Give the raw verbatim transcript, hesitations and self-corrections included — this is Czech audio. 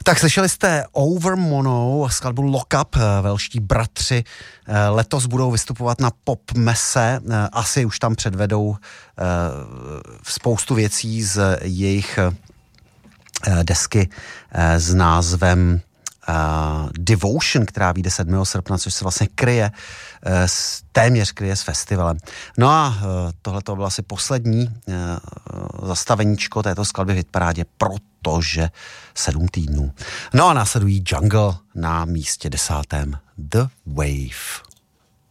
Tak slyšeli jste Over Mono, skladbu Lock Up, velští bratři letos budou vystupovat na pop mese, asi už tam předvedou spoustu věcí z jejich desky s názvem Uh, Devotion, která vyjde sedmého srpna, což se vlastně kryje, uh, téměř kryje s festivalem. No a uh, tohle to bylo asi poslední uh, zastaveníčko této skladby v hitparádě, protože sedm týdnů. No a následují Jungle na místě desátém The Wave.